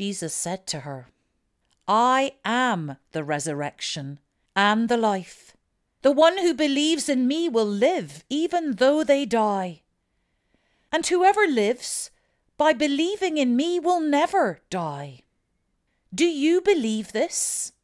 Jesus said to her, "I am the resurrection and the life. The one who believes in me will live even though they die. And whoever lives by believing in me will never die. Do you believe this?"